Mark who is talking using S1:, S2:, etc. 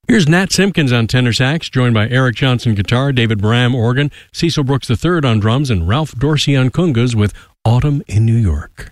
S1: Here's Nat Simpkins on tenor sax, joined by Eric Johnson guitar, David Bram organ, Cecil Brooks III on drums, and Ralph Dorsey on congas with Autumn in New York.